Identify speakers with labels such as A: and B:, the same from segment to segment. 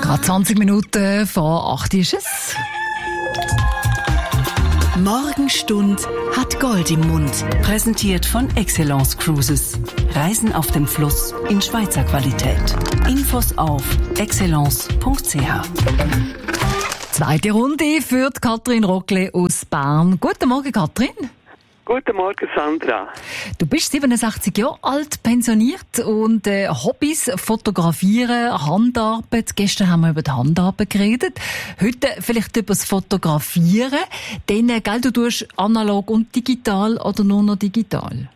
A: Gerade 20 Minuten vor 8 ist es.
B: Morgenstund hat Gold im Mund. Präsentiert von Excellence Cruises. Reisen auf dem Fluss in Schweizer Qualität. Infos auf excellence.ch.
A: Zweite Runde führt Katrin Rockle aus Bern. Guten Morgen, Katrin.
C: Guten Morgen, Sandra.
A: Du bist 67 Jahre alt, pensioniert und Hobbys, Fotografieren, Handarbeit. Gestern haben wir über die Handarbeit geredet. Heute vielleicht über das Fotografieren. Denn, gell, du tust analog und digital oder nur noch digital?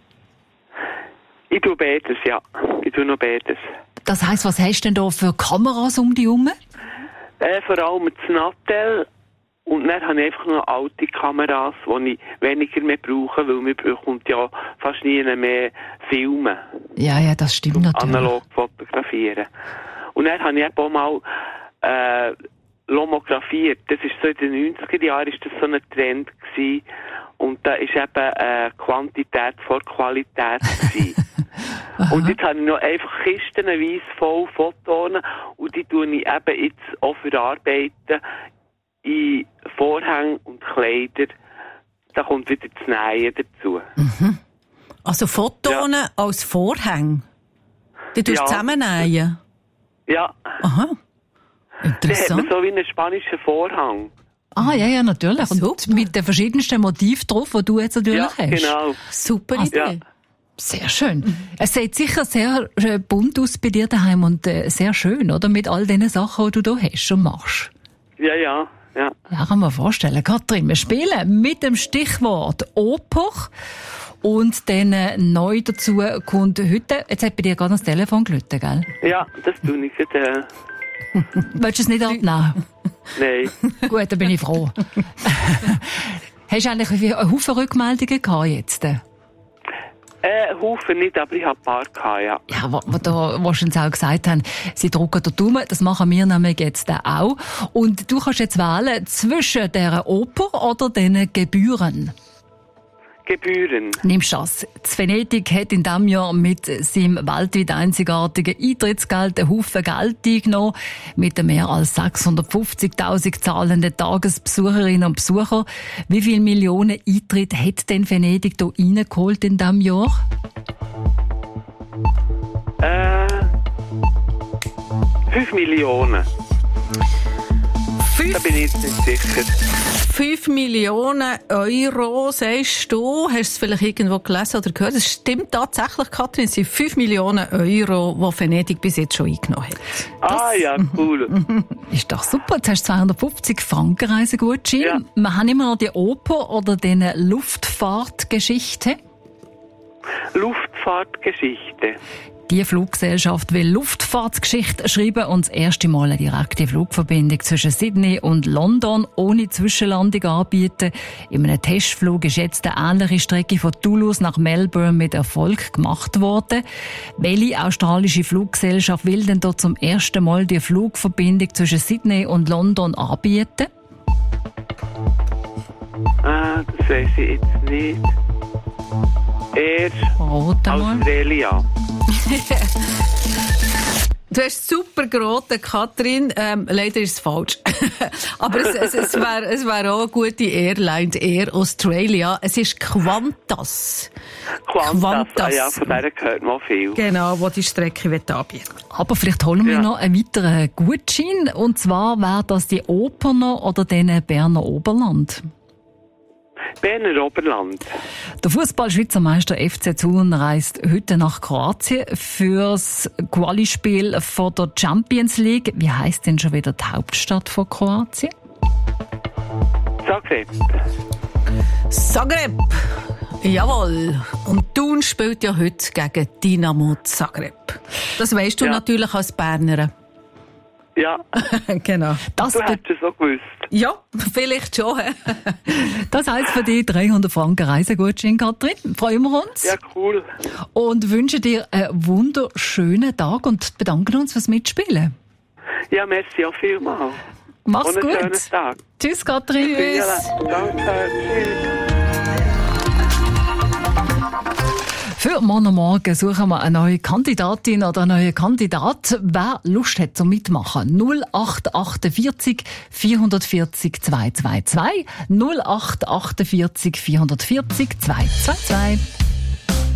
C: Ich tue beides, ja. Ich tue noch beides.
A: Das heisst, was hast du denn da für Kameras um dich herum?
C: Vor allem das Nattel. Und dann habe ich einfach noch alte Kameras, die ich weniger mehr brauche, weil man bekommt ja fast nie mehr Filme.
A: Ja, das stimmt natürlich.
C: Analog fotografieren. Und dann habe ich auch mal lomografiert. Das ist so in den 90er Jahren ist das so ein Trend gewesen. Und da ist eben Quantität vor Qualität gewesen. Und jetzt habe ich noch einfach kistenweise voll Fotos und die tue ich eben jetzt auch verarbeiten in Vorhänge und Kleider. Da kommt wieder das Nähen dazu.
D: Mhm. Also Fotos als Vorhänge? Die tust du zusammennähen?
C: Ja.
D: Aha. Interessant.
C: Da hat man so wie einen spanischen Vorhang.
A: Ah, ja, natürlich. Und mit den verschiedensten Motiven drauf, die du jetzt natürlich hast.
C: Genau.
D: Super Idee.
C: Ja.
A: Sehr schön. Es sieht sicher sehr bunt aus bei dir daheim und sehr schön, oder? Mit all den Sachen, die du da hast und machst.
C: Ja.
A: Ja, kann man vorstellen. Katrin, wir spielen mit dem Stichwort Oper. Und dann neu dazu kommt heute, jetzt hat bei dir gerade das Telefon geläutet, gell?
C: Ja, das tue ich jetzt.
A: Willst du es nicht abnehmen?
C: Nein.
A: Gut, dann bin ich froh. Hast du eigentlich einen Haufen Rückmeldungen gehabt jetzt?
C: Haufen nicht, aber ich habe ein paar gehabt, ja.
A: Ja, was sie uns auch gesagt haben, sie drücken den Daumen, das machen wir nämlich jetzt auch. Und du kannst jetzt wählen zwischen dieser Oper oder den Gebühren.
C: Gebühren.
A: Nimmst du das? Das Venedig hat in diesem Jahr mit seinem weltweit einzigartigen Eintrittsgeld einen Haufen Geld eingenommen. Mit den mehr als 650.000 zahlenden Tagesbesucherinnen und Besuchern. Wie viele Millionen Eintritte hat denn Venedig hier reingeholt in diesem Jahr?
C: 5 Millionen. Da bin ich jetzt nicht sicher.
D: 5 Millionen Euro, sagst du. Hast du es vielleicht irgendwo gelesen oder gehört? Es stimmt tatsächlich, Katrin. Es sind 5 Millionen Euro, die Venedig bis jetzt schon eingenommen hat.
C: Ja, cool.
A: Ist doch super. Jetzt hast du 250 Franken Reisegutschein. Ja. Wir haben immer noch die Oper oder die Luftfahrtgeschichte.
C: Luftfahrtgeschichte.
A: Die Fluggesellschaft will Luftfahrtsgeschichte schreiben und das erste Mal eine direkte Flugverbindung zwischen Sydney und London ohne Zwischenlandung anbieten. In einem Testflug ist jetzt eine ähnliche Strecke von Toulouse nach Melbourne mit Erfolg gemacht worden. Welche australische Fluggesellschaft will denn dort zum ersten Mal die Flugverbindung zwischen Sydney und London anbieten?
C: Das weiss ich jetzt nicht. Australia.
D: Du hast super geraten, Katrin. Leider ist es falsch. Aber es wäre auch eine gute Airline, Air Australia. Es ist Qantas.
C: Qantas. Ja, von der gehört man viel.
D: Genau, wo die Strecke anbieten.
A: Aber vielleicht holen wir noch einen weiteren Gutschein. Und zwar wäre das die Operner oder den Berner Oberland.
C: Berner Oberland.
A: Der Fußball-Schweizer Meister FC Thun reist heute nach Kroatien fürs Quali-Spiel von der Champions League. Wie heisst denn schon wieder die Hauptstadt von Kroatien?
C: Zagreb.
D: Jawohl. Und Thun spielt ja heute gegen Dinamo Zagreb. Das weisst du natürlich als Bernerin.
C: Ja.
D: Genau.
C: Du hast es so gewusst.
D: Ja, vielleicht schon.
A: Das heisst für dich 300 Franken Reisegutschein, Katrin. Freuen wir uns.
C: Ja, cool.
A: Und wünschen dir einen wunderschönen Tag und bedanken uns fürs Mitspielen.
C: Ja, merci auch vielmals.
A: Mach's gut.
C: Und einen schönen Tag.
A: Tschüss, Katrin.
C: Tschüss. Danke. Tschüss.
A: Für morgen Morgen suchen wir eine neue Kandidatin oder einen neuen Kandidat. Wer Lust hat zum Mitmachen? 0848 440 222 0848 440 222.